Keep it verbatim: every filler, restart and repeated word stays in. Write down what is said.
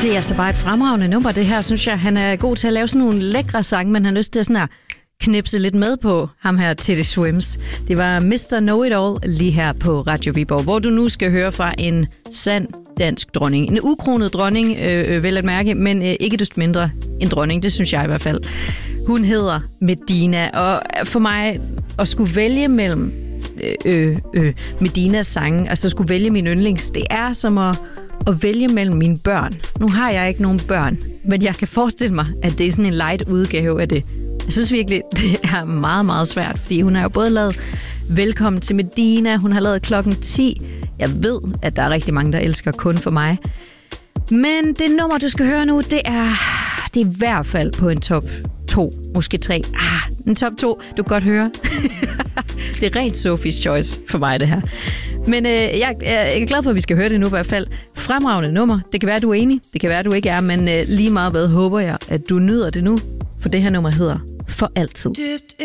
Det er altså bare et fremragende nummer, det her, synes jeg. Han er god til at lave sådan nogle lækre sange, men han har lyst til sådan at knipse lidt med på ham her, Teddy Swims. Det var mister Know-It-All lige her på Radio Viborg, hvor du nu skal høre fra en sand dansk dronning. En ukronet dronning, øh, øh, vel at mærke, men øh, ikke desto mindre en dronning, det synes jeg i hvert fald. Hun hedder Medina, og for mig at skulle vælge mellem øh, øh, Medinas sange, altså at skulle vælge min yndlings, det er som at at vælge mellem mine børn. Nu har jeg ikke nogen børn, men jeg kan forestille mig, at det er sådan en light udgave af det. Jeg synes virkelig, det er meget, meget svært, fordi hun har jo både lavet Velkommen til Medina, hun har lavet Klokken ti. Jeg ved, at der er rigtig mange, der elsker Kun for mig. Men det nummer, du skal høre nu, det er, det er i hvert fald på en top to, måske tre. Ah, en top to, du kan godt høre. Det er rent Sophie's Choice for mig, det her. Men øh, jeg, jeg er glad for, at vi skal høre det nu i hvert fald. Fremragende nummer. Det kan være, at du er enig. Det kan være, at du ikke er. Men øh, lige meget hvad håber jeg, at du nyder det nu. For det her nummer hedder For Altid.